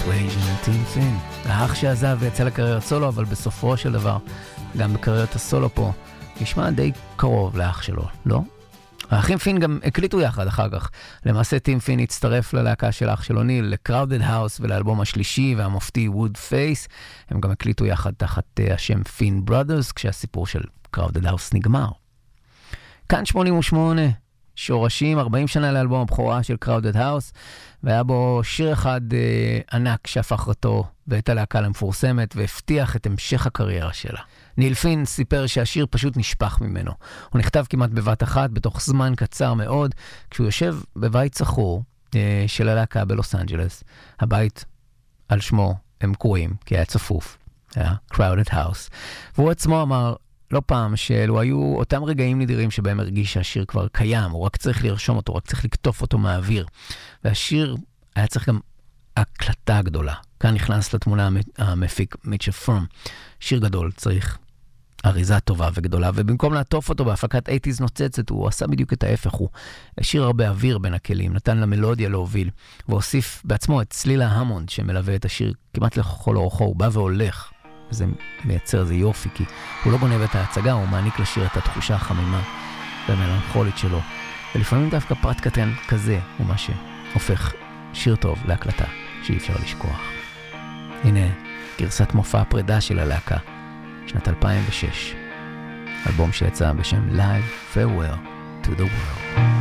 טים פין, האח שעזב ויצא לקריירת סולו, אבל בסופו של דבר, גם בקריירת הסולו פה, נשמע די קרוב לאח שלו, לא? האחים פין גם הקליטו יחד אחר כך. למעשה טים פין הצטרף ללהקה של אח שלו ניל, לקראודד האוס ולאלבום השלישי והמופתי ווד פייס. הם גם הקליטו יחד תחת השם פין ברודרס, כשהסיפור של קראודד האוס נגמר. כאן 88, שורשים, 40 שנה לאלבום הבכורה של קראודד האוס, והיה בו שיר אחד ענק שהפך אותו ואת הלהקה למפורסמת והבטיח את המשך הקריירה שלה. ניל פין סיפר שהשיר פשוט נשפך ממנו. הוא נכתב כמעט בבת אחת, בתוך זמן קצר מאוד, כשהוא יושב בבית סחור של הלהקה בלוס אנג'לס. הבית על שמו הם קוראים, כי היה צפוף. היה Crowded House. והוא עצמו אמר לא פעם שאלו היו אותם רגעים נדירים שבהם הרגיש שהשיר כבר קיים, הוא רק צריך לרשום אותו, רק צריך לקטוף אותו מהאוויר. והשיר היה צריך גם הקלטה גדולה. כאן נכנס לתמונה המפיק מיטשה פרום. שיר גדול צריך אריזה טובה וגדולה, ובמקום לעטוף אותו בהפקת 80s נוצצת, הוא עשה בדיוק את ההפך, הוא השאיר הרבה אוויר בין הכלים, נתן למלודיה להוביל, והוסיף בעצמו את צליל ההמונד שמלווה את השיר כמעט לכל אורכו, הוא בא והולך, וזה מייצר איזה יופי, כי הוא לא גונב את ההצגה, הוא מעניק לשיר את התחושה החמימה והמלנכולית שלו, ולפעמים דווקא פרט קטן כזה הוא מה שהופך שיר טוב להקלטה שאי אפשר לשכוח. הנה גרסת מופע הפרידה של הלהקה, שנת 2006, אלבום שיצא בשם Live Farewell to the World.